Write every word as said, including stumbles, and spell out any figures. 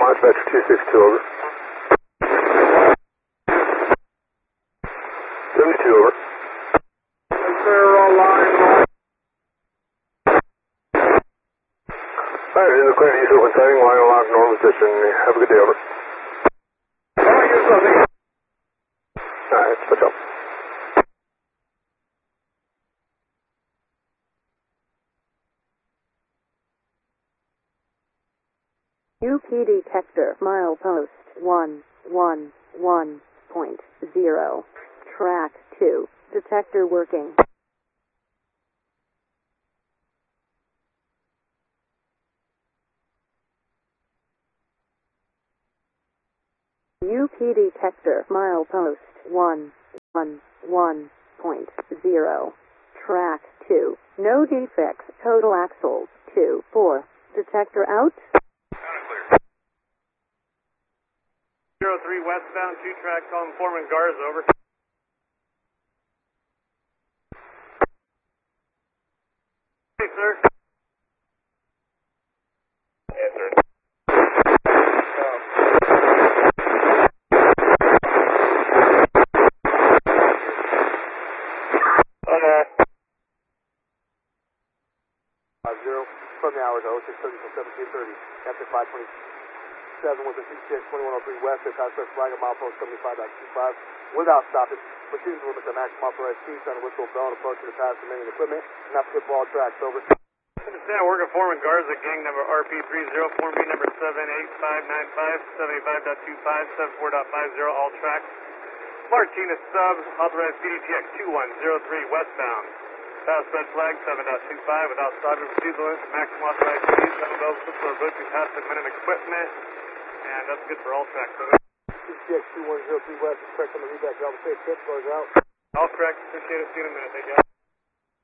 Dispatch two six two, over. seventy-two, over. Zero line. Alright, in the clear to use open sighting, line lock, normal position. Have a good day, over. Alright, here's something. Alright, switch up. U P detector, milepost one one one point zero. Track two. Detector working. U P detector, milepost one one one point zero. Track two. No defects. Total axles two four. Detector out. Zero three westbound, two track calling Foreman Garza, over. Hey, sir. Yes, sir. Okay. Five zero from the hours, oh six thirty from seventeen thirty. After five twenty-seven with the C T X twenty-one oh three west, at Southwest flag at milepost seventy-five point two five without stopping. Proceeding to limit the maximum authorized speed, sound whistle bell, and approach to the pass remaining equipment. Not skip all tracks, over. Understand, working Foreman Garza, gang number R P three zero, Form B number seven eight five nine five, seventy-five point two five, seventy-four point five zero, all tracks. Martinez sub, authorized P D T X two one zero three westbound. Pass red flag seven point two five without stopping. Proceed to limit maximum authorized speed, seven bells, whistle, or approaching past the minute equipment. And that's good for all tracks, over. C T X two one zero three west is correct on the reback. Driver safe, tip, close out. All correct, appreciate it, see you in a minute, thank you.